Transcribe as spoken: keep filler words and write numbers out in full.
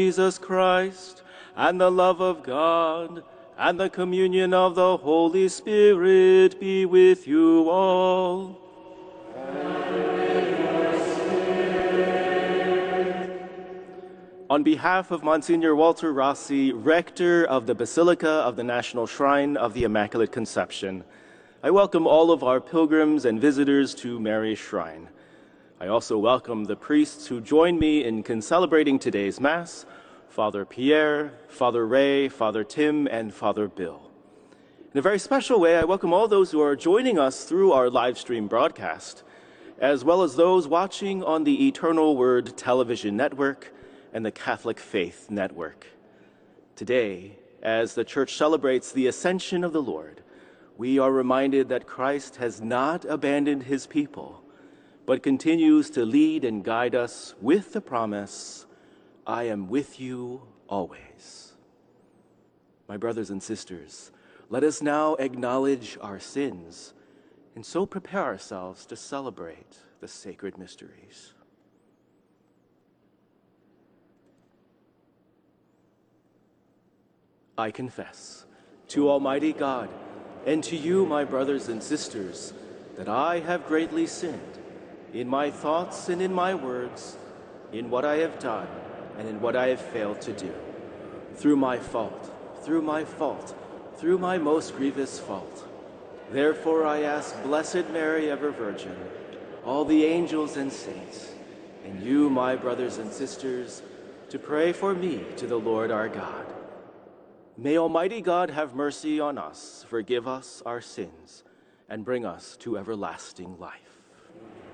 Jesus Christ, and the love of God, and the communion of the Holy Spirit be with you all. On behalf of Monsignor Walter Rossi, Rector of the Basilica of the National Shrine of the Immaculate Conception, I welcome all of our pilgrims and visitors to Mary's Shrine. I also welcome the priests who join me in celebrating today's Mass, Father Pierre, Father Ray, Father Tim, and Father Bill. In a very special way, I welcome all those who are joining us through our live stream broadcast, as well as those watching on the Eternal Word television network and the Catholic Faith Network. Today, as the Church celebrates the Ascension of the Lord, we are reminded that Christ has not abandoned his people, but continues to lead and guide us with the promise, I am with you always. My brothers and sisters, let us now acknowledge our sins and so prepare ourselves to celebrate the sacred mysteries. I confess to Almighty God and to you, my brothers and sisters, that I have greatly sinned in my thoughts and in my words, in what I have done and in what I have failed to do, through my fault, through my fault, through my most grievous fault. Therefore I ask Blessed Mary, ever Virgin, all the angels and saints, and you, my brothers and sisters, to pray for me to the Lord our God. May Almighty God have mercy on us, forgive us our sins, and bring us to everlasting life.